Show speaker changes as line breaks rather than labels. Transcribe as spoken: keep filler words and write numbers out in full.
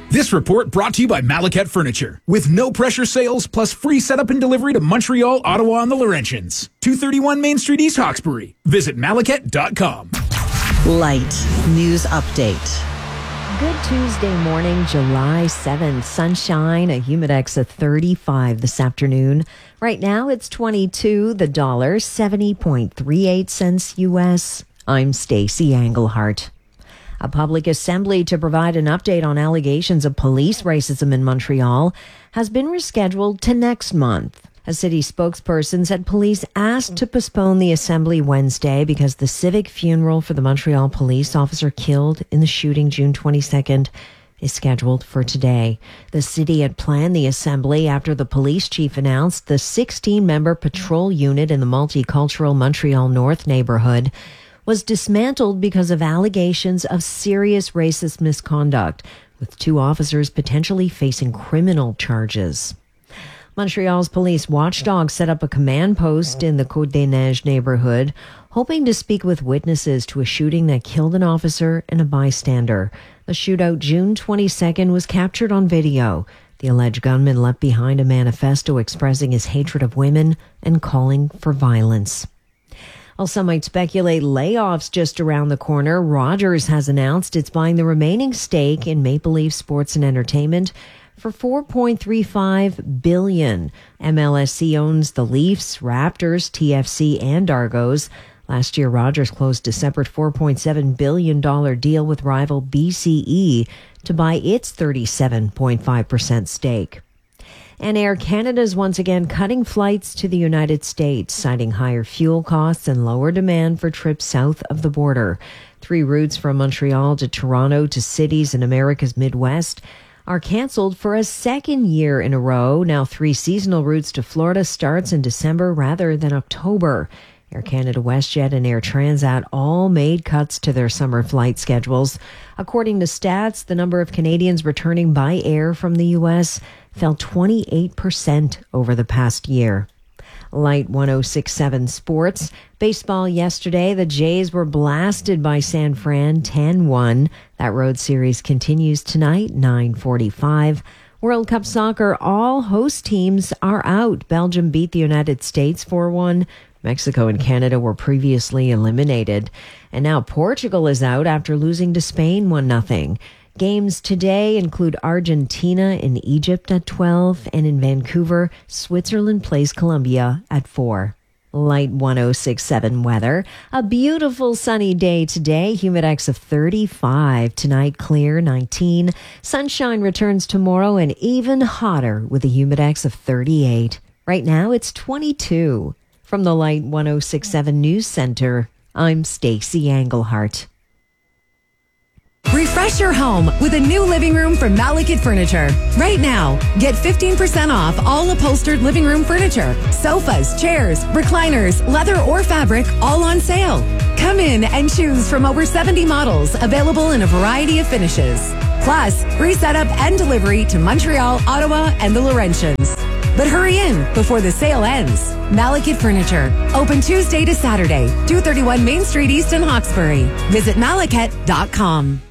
This report brought to you by Malaket Furniture. With no pressure sales plus free setup and delivery to Montreal, Ottawa, and the Laurentians. two thirty-one Main Street, East Hawkesbury. Visit malaket dot com.
Light News Update.
Good Tuesday morning, July seventh. Sunshine, a humidex of thirty-five this afternoon. Right now it's twenty-two, the dollar, seventy point three eight cents U S. I'm Stacey Englehart. A public assembly to provide an update on allegations of police racism in Montreal has been rescheduled to next month. A city spokesperson said police asked to postpone the assembly Wednesday because the civic funeral for the Montreal police officer killed in the shooting June twenty-second is scheduled for today. The city had planned the assembly after the police chief announced the sixteen-member patrol unit in the multicultural Montreal North neighborhood was dismantled because of allegations of serious racist misconduct, with two officers potentially facing criminal charges. Montreal's police watchdog set up a command post in the Côte des Neiges neighborhood, hoping to speak with witnesses to a shooting that killed an officer and a bystander. The shootout June twenty-second was captured on video. The alleged gunman left behind a manifesto expressing his hatred of women and calling for violence. While some might speculate layoffs just around the corner, Rogers has announced it's buying the remaining stake in Maple Leaf Sports and Entertainment for four point three five billion dollars. M L S C owns the Leafs, Raptors, T F C, and Argos. Last year, Rogers closed a separate four point seven billion dollars deal with rival B C E to buy its thirty-seven point five percent stake. And Air Canada is once again cutting flights to the United States, citing higher fuel costs and lower demand for trips south of the border. Three routes from Montreal to Toronto to cities in America's Midwest are canceled for a second year in a row. Now three seasonal routes to Florida starts in December rather than October. Air Canada, WestJet, and Air Transat all made cuts to their summer flight schedules. According to Stats, the number of Canadians returning by air from the U S fell twenty-eight percent over the past year. Light one oh six point seven Sports. Baseball yesterday, the Jays were blasted by San Fran ten one. That road series continues tonight, nine forty-five. World Cup Soccer, all host teams are out. Belgium beat the United States four one. Mexico and Canada were previously eliminated. And now Portugal is out after losing to Spain one nothing. Games today include Argentina and Egypt at twelve, and in Vancouver, Switzerland plays Colombia at four. Light one oh six point seven weather. A beautiful sunny day today. Humidex of thirty-five. Tonight, clear, nineteen. Sunshine returns tomorrow and even hotter with a humidex of thirty-eight. Right now, it's twenty-two. From the Light one oh six point seven News Center, I'm Stacey Englehart.
Refresh your home with a new living room from Malaket Furniture. Right now, get fifteen percent off all upholstered living room furniture. Sofas, chairs, recliners, leather or fabric, all on sale. Come in and choose from over seventy models available in a variety of finishes. Plus, free setup and delivery to Montreal, Ottawa, and the Laurentians. But hurry in before the sale ends. Malaket Furniture. Open Tuesday to Saturday, two thirty-one Main Street East in Hawkesbury. Visit malaket dot com.